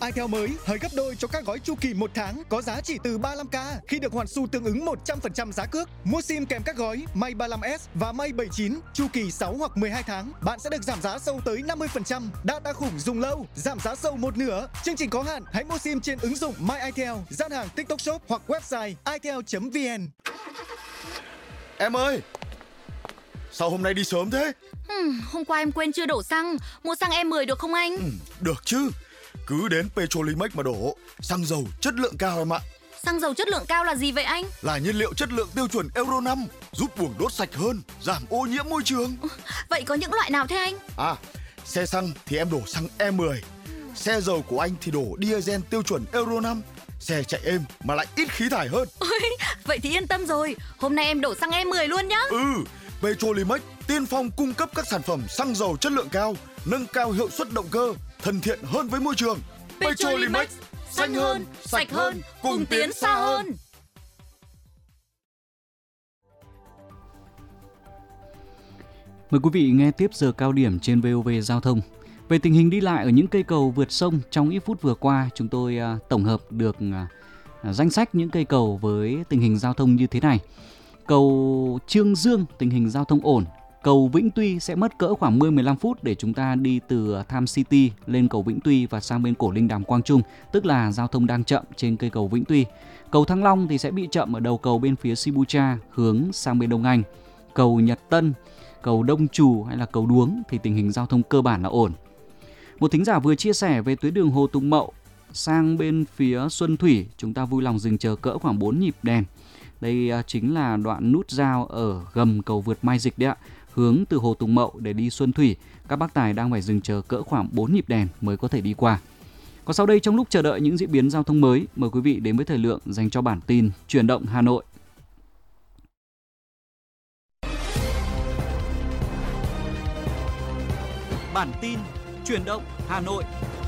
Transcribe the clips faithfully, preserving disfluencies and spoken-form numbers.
itel mới hời gấp đôi cho các gói chu kỳ một tháng có giá chỉ từ ba mươi lăm k khi được hoàn xu tương ứng một trăm phần trăm giá cước. Mua sim kèm các gói May ba mươi lăm S và May bảy mươi chín chu kỳ sáu hoặc mười hai tháng, bạn sẽ được giảm giá sâu tới năm mươi phần trăm. Data khủng dùng lâu, giảm giá sâu một nửa. Chương trình có hạn, hãy mua sim trên ứng dụng My itel, gian hàng TikTok Shop hoặc website itel chấm vn. Em ơi, sao hôm nay đi sớm thế? Hmm, hôm qua em quên chưa đổ xăng, mua xăng E mười được không anh? Ừ, được chứ, cứ đến Petrolimex mà đổ, xăng dầu chất lượng cao em ạ. Xăng dầu chất lượng cao là gì vậy anh? Là nhiên liệu chất lượng tiêu chuẩn Euro năm, giúp buồng đốt sạch hơn, giảm ô nhiễm môi trường. Vậy có những loại nào thế anh? À, xe xăng thì em đổ xăng E mười, xe dầu của anh thì đổ diesel tiêu chuẩn Euro năm, xe chạy êm mà lại ít khí thải hơn. Ôi, vậy thì yên tâm rồi, hôm nay em đổ xăng E mười luôn nhá. Ừ, Petrolimex tiên phong cung cấp các sản phẩm xăng dầu chất lượng cao, nâng cao hiệu suất động cơ, thân thiện hơn với môi trường. Petrolimex, xanh hơn, sạch hơn, cùng tiến xa hơn. Mời quý vị nghe tiếp giờ cao điểm trên vê o vê Giao thông. Về tình hình đi lại ở những cây cầu vượt sông trong ít phút vừa qua, chúng tôi uh, tổng hợp được uh, danh sách những cây cầu với tình hình giao thông như thế này. Cầu Chương Dương tình hình giao thông ổn. Cầu Vĩnh Tuy sẽ mất cỡ khoảng mười đến mười lăm phút để chúng ta đi từ Tham City lên cầu Vĩnh Tuy và sang bên Cổ Linh Đàm Quang Trung, tức là giao thông đang chậm trên cây cầu Vĩnh Tuy. Cầu Thăng Long thì sẽ bị chậm ở đầu cầu bên phía Sibucha hướng sang bên Đông Anh. Cầu Nhật Tân, cầu Đông Trù hay là cầu Đuống thì tình hình giao thông cơ bản là ổn. Một thính giả vừa chia sẻ về tuyến đường Hồ Tùng Mậu sang bên phía Xuân Thủy, chúng ta vui lòng dừng chờ cỡ khoảng bốn nhịp đèn. Đây chính là đoạn nút giao ở gầm cầu vượt Mai Dịch đấy ạ, hướng từ Hồ Tùng Mậu để đi Xuân Thủy. Các bác tài đang phải dừng chờ cỡ khoảng bốn nhịp đèn mới có thể đi qua. Còn sau đây, trong lúc chờ đợi những diễn biến giao thông mới, mời quý vị đến với thời lượng dành cho bản tin Chuyển động Hà Nội. Bản tin Chuyển động Hà Nội.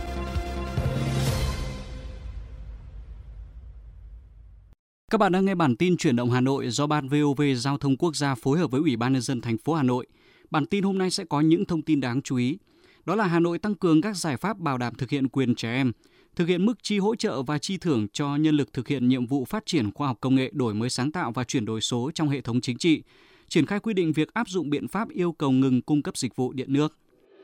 Các bạn đang nghe bản tin Chuyển động Hà Nội do Ban vê o vê Giao thông Quốc gia phối hợp với Ủy ban Nhân dân thành phố Hà Nội. Bản tin hôm nay sẽ có những thông tin đáng chú ý. Đó là Hà Nội tăng cường các giải pháp bảo đảm thực hiện quyền trẻ em, thực hiện mức chi hỗ trợ và chi thưởng cho nhân lực thực hiện nhiệm vụ phát triển khoa học công nghệ, đổi mới sáng tạo và chuyển đổi số trong hệ thống chính trị, triển khai quy định việc áp dụng biện pháp yêu cầu ngừng cung cấp dịch vụ điện nước.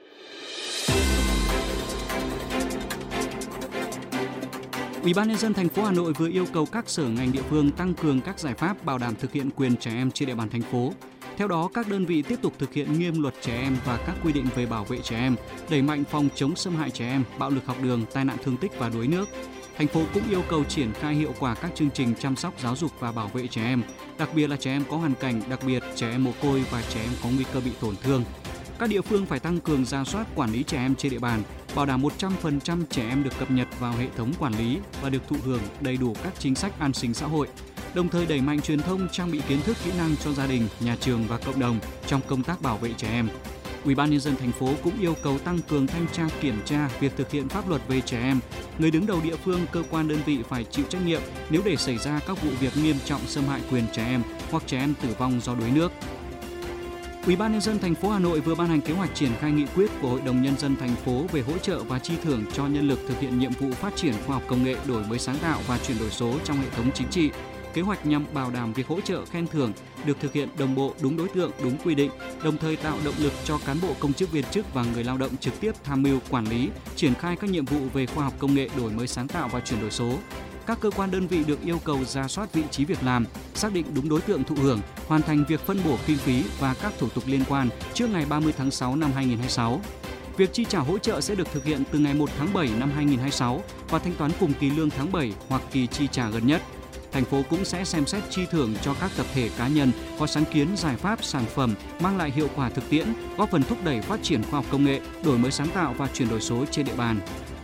Ủy ban Nhân dân thành phố Hà Nội vừa yêu cầu các sở ngành địa phương tăng cường các giải pháp bảo đảm thực hiện quyền trẻ em trên địa bàn thành phố. Theo đó, các đơn vị tiếp tục thực hiện nghiêm luật trẻ em và các quy định về bảo vệ trẻ em, đẩy mạnh phòng chống xâm hại trẻ em, bạo lực học đường, tai nạn thương tích và đuối nước. Thành phố cũng yêu cầu triển khai hiệu quả các chương trình chăm sóc giáo dục và bảo vệ trẻ em, đặc biệt là trẻ em có hoàn cảnh đặc biệt, trẻ em mồ côi và trẻ em có nguy cơ bị tổn thương. Các địa phương phải tăng cường rà soát quản lý trẻ em trên địa bàn, bảo đảm một trăm phần trăm trẻ em được cập nhật vào hệ thống quản lý và được thụ hưởng đầy đủ các chính sách an sinh xã hội, đồng thời đẩy mạnh truyền thông, trang bị kiến thức kỹ năng cho gia đình, nhà trường và cộng đồng trong công tác bảo vệ trẻ em. Ủy ban Nhân dân thành phố cũng yêu cầu tăng cường thanh tra kiểm tra việc thực hiện pháp luật về trẻ em. Người đứng đầu địa phương, cơ quan đơn vị phải chịu trách nhiệm nếu để xảy ra các vụ việc nghiêm trọng xâm hại quyền trẻ em hoặc trẻ em tử vong do đuối nước. Ủy ban Nhân dân thành phố Hà Nội vừa ban hành kế hoạch triển khai nghị quyết của Hội đồng Nhân dân thành phố về hỗ trợ và chi thưởng cho nhân lực thực hiện nhiệm vụ phát triển khoa học công nghệ, đổi mới sáng tạo và chuyển đổi số trong hệ thống chính trị. Kế hoạch nhằm bảo đảm việc hỗ trợ khen thưởng được thực hiện đồng bộ, đúng đối tượng, đúng quy định, đồng thời tạo động lực cho cán bộ công chức viên chức và người lao động trực tiếp tham mưu quản lý, triển khai các nhiệm vụ về khoa học công nghệ, đổi mới sáng tạo và chuyển đổi số. Các cơ quan đơn vị được yêu cầu rà soát vị trí việc làm, xác định đúng đối tượng thụ hưởng, hoàn thành việc phân bổ kinh phí và các thủ tục liên quan trước ngày ba mươi tháng sáu năm hai nghìn không trăm hai mươi sáu. Việc chi trả hỗ trợ sẽ được thực hiện từ ngày một tháng bảy năm hai nghìn không trăm hai mươi sáu và thanh toán cùng kỳ lương tháng bảy hoặc kỳ chi trả gần nhất. Thành phố cũng sẽ xem xét chi thưởng cho các tập thể cá nhân có sáng kiến giải pháp sản phẩm mang lại hiệu quả thực tiễn, góp phần thúc đẩy phát triển khoa học công nghệ, đổi mới sáng tạo và chuyển đổi số trên địa bàn.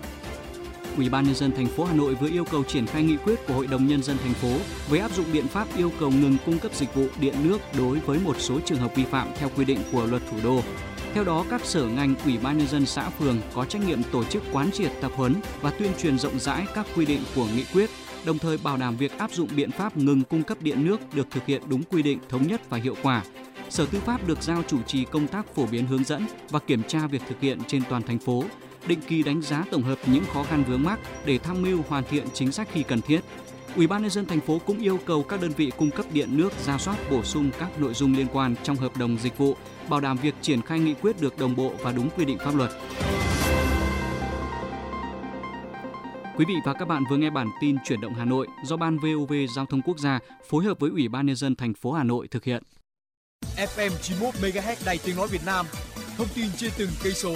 Ủy ban Nhân dân thành phố Hà Nội vừa yêu cầu triển khai nghị quyết của Hội đồng Nhân dân thành phố về áp dụng biện pháp yêu cầu ngừng cung cấp dịch vụ điện nước đối với một số trường hợp vi phạm theo quy định của Luật Thủ đô. Theo đó, các sở ngành, Ủy ban Nhân dân xã phường có trách nhiệm tổ chức quán triệt, tập huấn và tuyên truyền rộng rãi các quy định của nghị quyết, đồng thời bảo đảm việc áp dụng biện pháp ngừng cung cấp điện nước được thực hiện đúng quy định, thống nhất và hiệu quả. Sở Tư pháp được giao chủ trì công tác phổ biến hướng dẫn và kiểm tra việc thực hiện trên toàn thành phố. định kỳ đánh giá tổng hợp những khó khăn vướng mắc để tham mưu hoàn thiện chính sách khi cần thiết. Ủy ban nhân dân thành phố cũng yêu cầu các đơn vị cung cấp điện nước rà soát bổ sung các nội dung liên quan trong hợp đồng dịch vụ, bảo đảm việc triển khai nghị quyết được đồng bộ và đúng quy định pháp luật. Quý vị và các bạn vừa nghe bản tin Chuyển động Hà Nội do Ban vê o vê Giao thông Quốc gia phối hợp với Ủy ban nhân dân thành phố Hà Nội thực hiện. ép em chín mươi mốt mê ga héc Đài Tiếng nói Việt Nam. Thông tin trên từng cây số.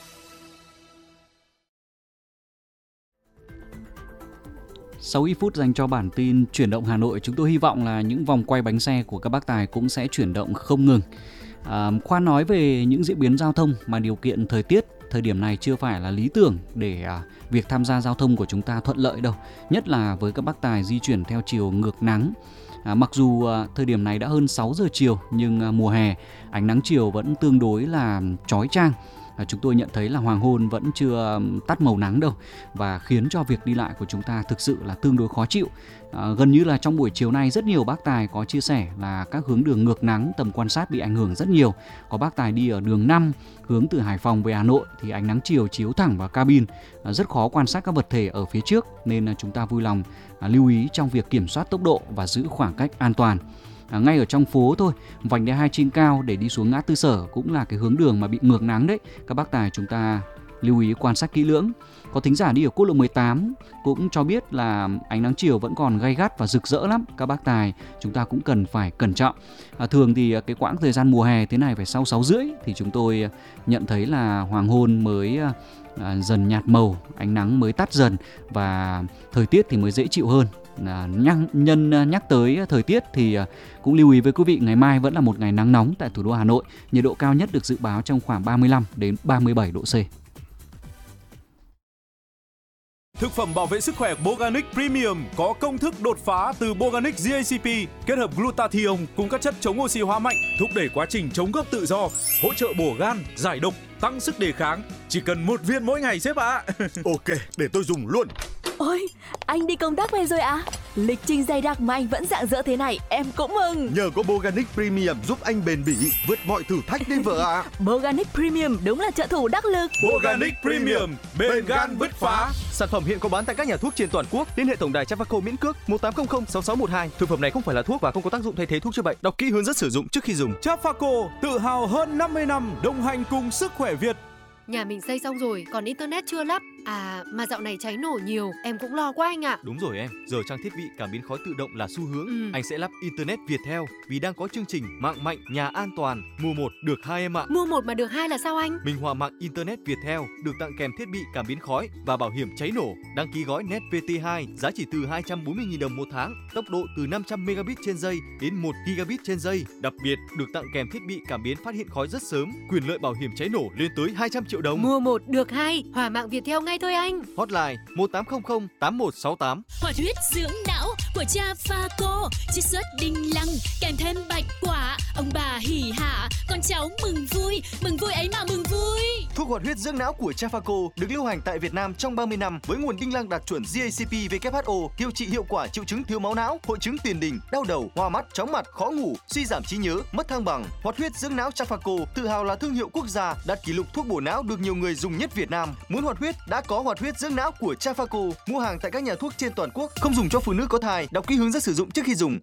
Sau ít phút dành cho bản tin Chuyển động Hà Nội, chúng tôi hy vọng là những vòng quay bánh xe của các bác tài cũng sẽ chuyển động không ngừng. À, khoan nói về những diễn biến giao thông mà điều kiện thời tiết thời điểm này chưa phải là lý tưởng để à, việc tham gia giao thông của chúng ta thuận lợi đâu, nhất là với các bác tài di chuyển theo chiều ngược nắng. À, mặc dù à, thời điểm này đã hơn sáu giờ chiều nhưng à, mùa hè ánh nắng chiều vẫn tương đối là chói chang. À, chúng tôi nhận thấy là hoàng hôn vẫn chưa tắt màu nắng đâu và khiến cho việc đi lại của chúng ta thực sự là tương đối khó chịu. À, gần như là trong buổi chiều nay rất nhiều bác tài có chia sẻ là các hướng đường ngược nắng tầm quan sát bị ảnh hưởng rất nhiều. Có bác tài đi ở đường năm hướng từ Hải Phòng về Hà Nội thì ánh nắng chiều chiếu thẳng vào cabin, à, rất khó quan sát các vật thể ở phía trước nên là chúng ta vui lòng à, lưu ý trong việc kiểm soát tốc độ và giữ khoảng cách an toàn. À, ngay ở trong phố thôi, vành đai hai trên cao để đi xuống ngã tư Sở cũng là cái hướng đường mà bị ngược nắng đấy. Các bác tài chúng ta lưu ý quan sát kỹ lưỡng. Có thính giả đi ở quốc lộ mười tám cũng cho biết là ánh nắng chiều vẫn còn gay gắt và rực rỡ lắm. Các bác tài chúng ta cũng cần phải cẩn trọng. À, thường thì cái quãng thời gian mùa hè thế này phải sau sáu rưỡi thì chúng tôi nhận thấy là hoàng hôn mới à, dần nhạt màu, ánh nắng mới tắt dần và thời tiết thì mới dễ chịu hơn. À, nhắc, nhân nhắc tới thời tiết thì cũng lưu ý với quý vị ngày mai vẫn là một ngày nắng nóng tại thủ đô Hà Nội. Nhiệt độ cao nhất được dự báo trong khoảng ba mươi lăm đến ba mươi bảy độ C. Thực phẩm bảo vệ sức khỏe Boganic Premium có công thức đột phá từ Boganic giê a xê pê kết hợp glutathione cùng các chất chống oxy hóa mạnh, thúc đẩy quá trình chống gốc tự do, hỗ trợ bổ gan, giải độc, tăng sức đề kháng. Chỉ cần một viên mỗi ngày sếp ạ. Ok, để tôi dùng luôn. Ôi, anh đi công tác về rồi à? Lịch trình dày đặc mà anh vẫn rạng rỡ thế này, em cũng mừng. Nhờ có Boganic Premium giúp anh bền bỉ, vượt mọi thử thách đấy vợ ạ. Boganic Premium đúng là trợ thủ đắc lực. Boganic Premium, bền gan bứt phá. Sản phẩm hiện có bán tại các nhà thuốc trên toàn quốc. Liên hệ tổng đài Trafaco miễn cước một tám không không sáu sáu một hai. Thực phẩm này không phải là thuốc và không có tác dụng thay thế thuốc chữa bệnh. Đọc kỹ hướng dẫn sử dụng trước khi dùng. Trafaco tự hào hơn năm mươi năm đồng hành cùng sức khỏe Việt. Nhà mình xây xong rồi, còn internet chưa lắp. À, mà dạo này cháy nổ nhiều, em cũng lo quá anh ạ. Đúng rồi em, giờ trang thiết bị cảm biến khói tự động là xu hướng. Ừ. Anh sẽ lắp internet Viettel vì đang có chương trình mạng mạnh, nhà an toàn. Mua một được hai em ạ. Mua một mà được hai là sao anh? Minh Hòa mạng internet Viettel được tặng kèm thiết bị cảm biến khói và bảo hiểm cháy nổ. Đăng ký gói Net vê tê hai giá chỉ từ hai trăm bốn mươi nghìn đồng một tháng, tốc độ từ năm trăm megabit trên giây đến một gigabit trên giây. Đặc biệt được tặng kèm thiết bị cảm biến phát hiện khói rất sớm, quyền lợi bảo hiểm cháy nổ lên tới hai trăm triệu đồng. Mua một được hai, Hòa mạng Viettel ngay thôi anh. Hotline một tám không không tám một sáu tám. Hoạt huyết dưỡng não của Trafaco, chiết xuất đinh lăng kèm thêm bạch quả, ông bà hỉ hả, con cháu mừng vui, mừng vui ấy mà mừng vui. Thuốc hoạt huyết dưỡng não của Trafaco được lưu hành tại Việt Nam trong ba mươi năm với nguồn đinh lăng đạt chuẩn giê a xê pê vê kép hát o, điều trị hiệu quả triệu chứng thiếu máu não, hội chứng tiền đình, đau đầu, hoa mắt, chóng mặt, khó ngủ, suy giảm trí nhớ, mất thăng bằng. Hoạt huyết dưỡng não Trafaco tự hào là thương hiệu quốc gia đạt kỷ lục thuốc bổ não được nhiều người dùng nhất Việt Nam. Muốn hoạt huyết đã có hoạt huyết dưỡng não của Trafaco, mua hàng tại các nhà thuốc trên toàn quốc, không dùng cho phụ nữ có thai, đọc kỹ hướng dẫn sử dụng trước khi dùng.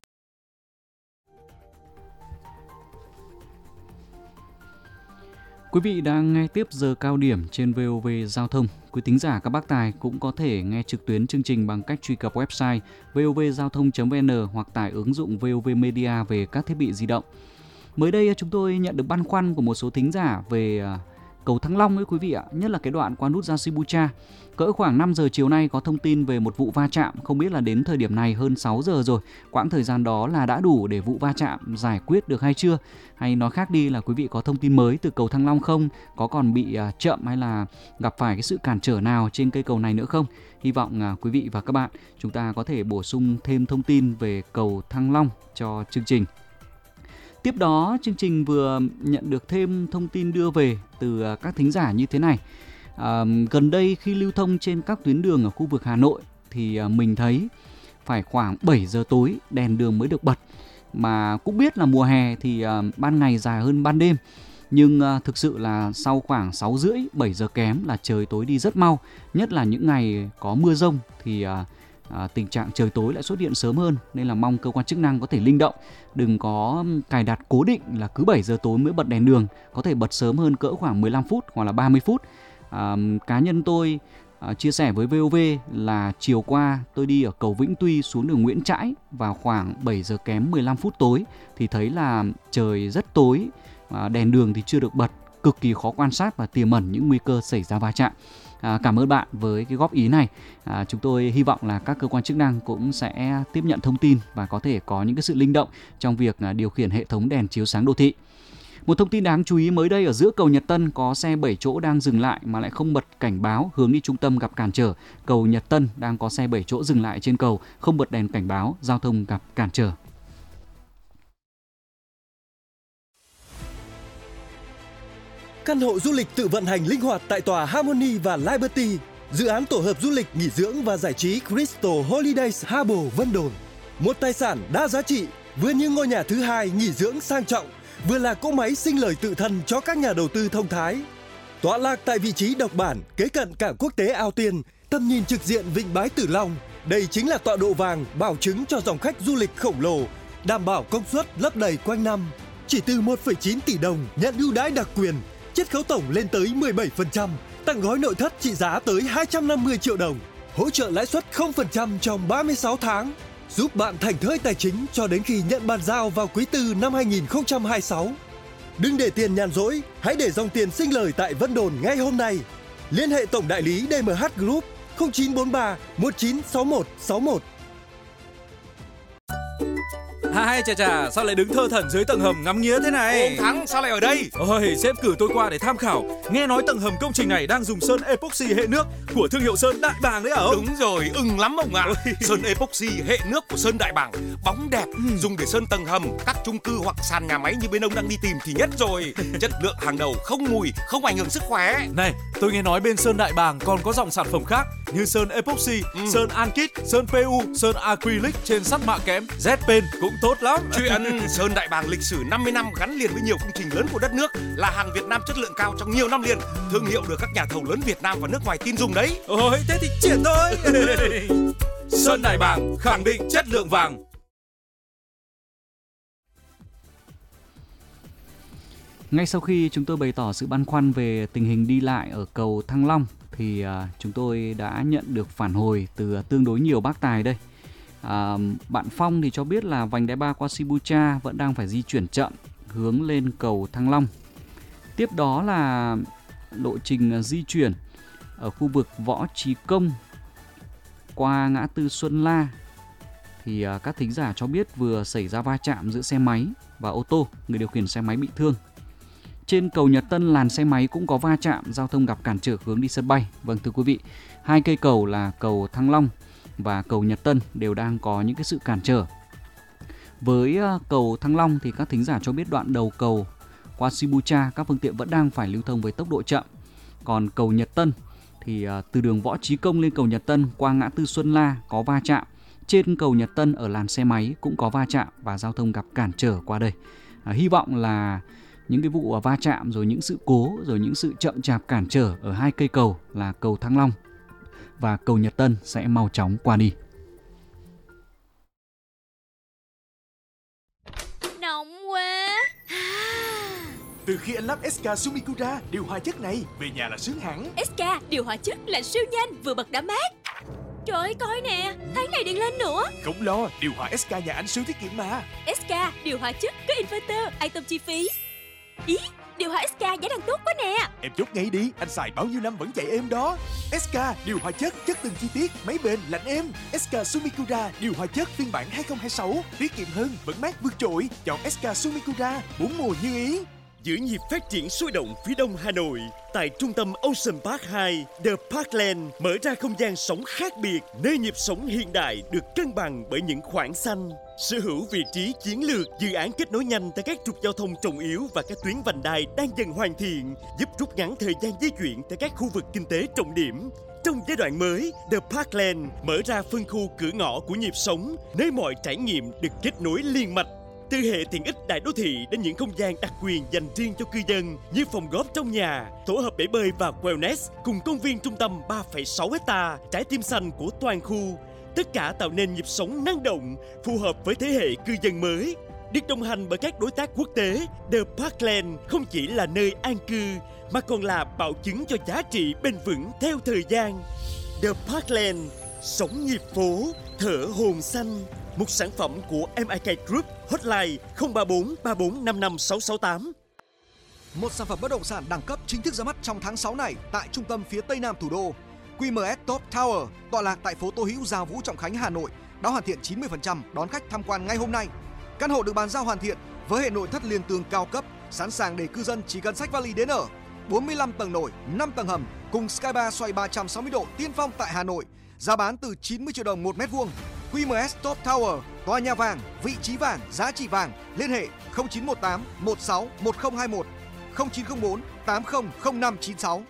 Quý vị đang nghe tiếp giờ cao điểm trên vê o vê Giao thông. Quý thính giả các bác tài cũng có thể nghe trực tuyến chương trình bằng cách truy cập website vê o vê giao thông chấm vê en hoặc tải ứng dụng vê o vê Media về các thiết bị di động. Mới đây chúng tôi nhận được băn khoăn của một số thính giả về cầu Thăng Long ấy quý vị ạ, nhất là cái đoạn qua nút giao Sibucha. Cỡ khoảng năm giờ chiều nay có thông tin về một vụ va chạm, không biết là đến thời điểm này hơn sáu giờ rồi, quãng thời gian đó là đã đủ để vụ va chạm giải quyết được hay chưa? Hay nói khác đi là quý vị có thông tin mới từ cầu Thăng Long không? Có còn bị uh, chậm hay là gặp phải cái sự cản trở nào trên cây cầu này nữa không? Hy vọng uh, quý vị và các bạn chúng ta có thể bổ sung thêm thông tin về cầu Thăng Long cho chương trình. Tiếp đó, chương trình vừa nhận được thêm thông tin đưa về từ các thính giả như thế này. À, gần đây khi lưu thông trên các tuyến đường ở khu vực Hà Nội thì mình thấy phải khoảng bảy giờ tối đèn đường mới được bật. Mà cũng biết là mùa hè thì ban ngày dài hơn ban đêm. Nhưng à, thực sự là sau khoảng sáu rưỡi, bảy giờ kém là trời tối đi rất mau. Nhất là những ngày có mưa rông thì à, à, tình trạng trời tối lại xuất hiện sớm hơn. Nên là mong cơ quan chức năng có thể linh động, đừng có cài đặt cố định là cứ bảy giờ tối mới bật đèn đường. Có thể bật sớm hơn cỡ khoảng mười lăm phút hoặc là ba mươi phút. À, cá nhân tôi à, chia sẻ với vê o vê là chiều qua tôi đi ở cầu Vĩnh Tuy xuống đường Nguyễn Trãi vào khoảng bảy giờ kém mười lăm phút tối thì thấy là trời rất tối, à, đèn đường thì chưa được bật, cực kỳ khó quan sát và tiềm ẩn những nguy cơ xảy ra va chạm. À, cảm ơn bạn với cái góp ý này. À, chúng tôi hy vọng là các cơ quan chức năng cũng sẽ tiếp nhận thông tin và có thể có những cái sự linh động trong việc à, điều khiển hệ thống đèn chiếu sáng đô thị. Một thông tin đáng chú ý mới đây, ở giữa cầu Nhật Tân có xe bảy chỗ đang dừng lại mà lại không bật cảnh báo hướng đi trung tâm gặp cản trở. Cầu Nhật Tân đang có xe bảy chỗ dừng lại trên cầu, không bật đèn cảnh báo, giao thông gặp cản trở. Căn hộ du lịch tự vận hành linh hoạt tại tòa Harmony và Liberty, dự án tổ hợp du lịch nghỉ dưỡng và giải trí Crystal Holidays Harbour Vân Đồn. Một tài sản đa giá trị, vừa như ngôi nhà thứ hai nghỉ dưỡng sang trọng, vừa là cỗ máy sinh lời tự thân cho các nhà đầu tư thông thái. Tọa lạc tại vị trí độc bản, kế cận cảng quốc tế Ao Tiên, tầm nhìn trực diện vịnh Bái Tử Long. Đây chính là tọa độ vàng bảo chứng cho dòng khách du lịch khổng lồ, đảm bảo công suất lấp đầy quanh năm. Chỉ từ một phẩy chín tỷ đồng nhận ưu đãi đặc quyền, chiết khấu tổng lên tới mười bảy phần trăm, tặng gói nội thất trị giá tới hai trăm năm mươi triệu đồng, hỗ trợ lãi suất không phần trăm trong ba mươi sáu tháng, giúp bạn thảnh thơi tài chính cho đến khi nhận bàn giao vào quý tư năm hai nghìn không trăm hai mươi sáu. Đừng để tiền nhàn rỗi, hãy để dòng tiền sinh lời tại Vân Đồn ngay hôm nay. Liên hệ tổng đại lý đê em hát Group không chín bốn ba một chín sáu một sáu một. Hai chà chà, sao lại đứng thơ thẩn dưới tầng hầm ngắm nghía thế này? Ông Thắng, sao lại ở đây? Ôi, sếp cử tôi qua để tham khảo. Nghe nói tầng hầm công trình này đang dùng sơn epoxy hệ nước của thương hiệu sơn Đại Bàng đấy hả ông? Đúng rồi, ưng lắm ông ạ. À. Sơn epoxy hệ nước của sơn Đại Bàng, bóng đẹp, ừ. dùng để sơn tầng hầm, các chung cư hoặc sàn nhà máy như bên ông đang đi tìm thì nhất rồi. Chất lượng hàng đầu, không mùi, không ảnh hưởng sức khỏe. Này, tôi nghe nói bên sơn Đại Bàng còn có dòng sản phẩm khác như sơn epoxy, ừ. sơn Ankit, sơn pê u, sơn acrylic trên sắt mạ kẽm, Z-Pen cũng tốt lắm. Chuyện sơn Đại Bàng lịch sử năm mươi năm gắn liền với nhiều công trình lớn của đất nước, là hàng Việt Nam chất lượng cao trong nhiều năm liền, thương hiệu được các nhà thầu lớn Việt Nam và nước ngoài tin dùng đấy. Ôi, thế thì triển thôi. Sơn Đại Bàng khẳng định chất lượng vàng. Ngay sau khi chúng tôi bày tỏ sự băn khoăn về tình hình đi lại ở cầu Thăng Long thì uh, chúng tôi đã nhận được phản hồi từ uh, tương đối nhiều bác tài đây. À, bạn Phong thì cho biết là vành đai ba qua Sibucha vẫn đang phải di chuyển chậm hướng lên cầu Thăng Long. Tiếp đó là lộ trình di chuyển ở khu vực Võ Trí Công qua ngã tư Xuân La thì uh, các thính giả cho biết vừa xảy ra va chạm giữa xe máy và ô tô, người điều khiển xe máy bị thương. Trên cầu Nhật Tân, làn xe máy cũng có va chạm, giao thông gặp cản trở hướng đi sân bay. Vâng thưa quý vị, hai cây cầu là cầu Thăng Long và cầu Nhật Tân đều đang có những cái sự cản trở. Với cầu Thăng Long thì các thính giả cho biết đoạn đầu cầu qua Sibucha các phương tiện vẫn đang phải lưu thông với tốc độ chậm. Còn cầu Nhật Tân thì từ đường Võ Trí Công lên cầu Nhật Tân qua ngã tư Xuân La có va chạm. Trên cầu Nhật Tân ở làn xe máy cũng có va chạm và giao thông gặp cản trở qua đây. À, hy vọng là những cái vụ va chạm rồi những sự cố rồi những sự chậm chạp cản trở ở hai cây cầu là cầu Thăng Long và cầu Nhật Tân sẽ mau chóng qua đi. Nóng quá. Từ khi anh lắp ét ca Sumikura điều hòa chất này, về nhà là sướng hẳn. ét ca điều hòa chất là siêu nhanh, vừa bật đã mát. Trời ơi, coi nè, tháng này điện lên nữa. Không lo, điều hòa ét ca nhà anh siêu tiết kiệm mà. ét ca điều hòa chất có inverter, an tâm chi phí. Ý, điều hòa ét ca giá đang tốt quá nè. Em chốt ngay đi, anh xài bao nhiêu năm vẫn chạy êm đó. ét ca điều hòa chất, chất từng chi tiết, máy bền, lạnh êm. ét ca Sumikura điều hòa chất phiên bản hai không hai sáu, tiết kiệm hơn, vẫn mát vượt trội. Chọn ét ca Sumikura, bốn mùa như ý. Giữ nhịp phát triển sôi động phía đông Hà Nội, tại trung tâm Ocean Park hai, The Parkland mở ra không gian sống khác biệt, nơi nhịp sống hiện đại được cân bằng bởi những khoảng xanh. Sở hữu vị trí chiến lược, dự án kết nối nhanh tại các trục giao thông trọng yếu và các tuyến vành đai đang dần hoàn thiện, giúp rút ngắn thời gian di chuyển tại các khu vực kinh tế trọng điểm. Trong giai đoạn mới, The Parkland mở ra phân khu cửa ngõ của nhịp sống, nơi mọi trải nghiệm được kết nối liền mạch. từ hệ tiện ích đại đô thị đến những không gian đặc quyền dành riêng cho cư dân như phòng góp trong nhà, tổ hợp bể bơi và wellness cùng công viên trung tâm ba phẩy sáu héc-ta, trái tim xanh của toàn khu. Tất cả tạo nên nhịp sống năng động, phù hợp với thế hệ cư dân mới. Được đồng hành bởi các đối tác quốc tế, The Parkland không chỉ là nơi an cư mà còn là bảo chứng cho giá trị bền vững theo thời gian. The Parkland, sống nhịp phố, thở hồn xanh. Một sản phẩm của em i ca Group, hotline không ba bốn ba bốn năm năm sáu sáu tám. Một sản phẩm bất động sản đẳng cấp chính thức ra mắt trong tháng sáu này tại trung tâm phía tây nam thủ đô. quy em ét Top Tower tọa lạc tại phố Tô Hữu, Gia Vũ, Trọng Khánh, Hà Nội đã hoàn thiện chín mươi phần trăm đón khách tham quan ngay hôm nay. Căn hộ được bàn giao hoàn thiện với hệ nội thất liên tường cao cấp, sẵn sàng để cư dân chỉ cần xách vali đến ở. bốn mươi lăm tầng nổi, năm tầng hầm cùng Sky Bar xoay ba trăm sáu mươi độ tiên phong tại Hà Nội. Giá bán từ chín mươi triệu đồng một mét vuông. quy em ét Top Tower, tòa nhà vàng, vị trí vàng, giá trị vàng. Liên hệ không chín một tám một sáu một không hai một, không chín không bốn tám không không năm chín sáu.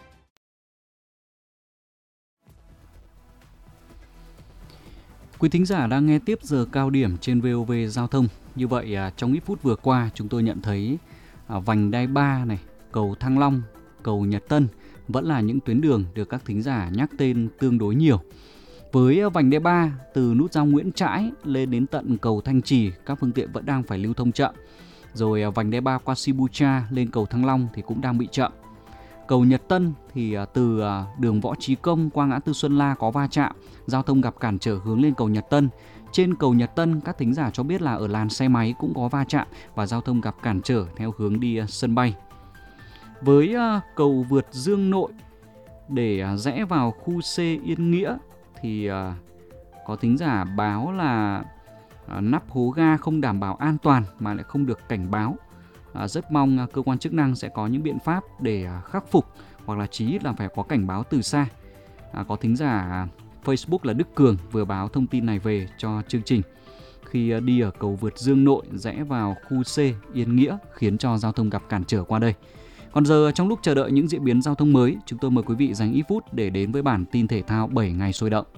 Quý thính giả đang nghe tiếp giờ cao điểm trên vê o vê Giao thông. Như vậy trong ít phút vừa qua chúng tôi nhận thấy vành đai ba này, cầu Thăng Long, cầu Nhật Tân vẫn là những tuyến đường được các thính giả nhắc tên tương đối nhiều. Với vành đai ba từ nút giao Nguyễn Trãi lên đến tận cầu Thanh Trì, các phương tiện vẫn đang phải lưu thông chậm. Rồi vành đai ba qua Sibucha lên cầu Thăng Long thì cũng đang bị chậm. Cầu Nhật Tân thì từ đường Võ Trí Công qua ngã tư Xuân La có va chạm, giao thông gặp cản trở hướng lên cầu Nhật Tân. Trên cầu Nhật Tân, các thính giả cho biết là ở làn xe máy cũng có va chạm và giao thông gặp cản trở theo hướng đi sân bay. Với cầu vượt Dương Nội để rẽ vào khu C Yên Nghĩa thì có thính giả báo là nắp hố ga không đảm bảo an toàn mà lại không được cảnh báo. Rất mong cơ quan chức năng sẽ có những biện pháp để khắc phục hoặc là chí ít là phải có cảnh báo từ xa. Có thính giả Facebook là Đức Cường vừa báo thông tin này về cho chương trình. Khi đi ở cầu vượt Dương Nội rẽ vào khu C Yên Nghĩa khiến cho giao thông gặp cản trở qua đây. Còn giờ trong lúc chờ đợi những diễn biến giao thông mới, chúng tôi mời quý vị dành ít phút để đến với bản tin thể thao bảy ngày sôi động.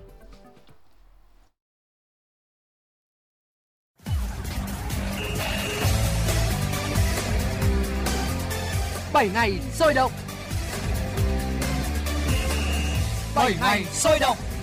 bảy ngày sôi động. bảy ngày sôi động.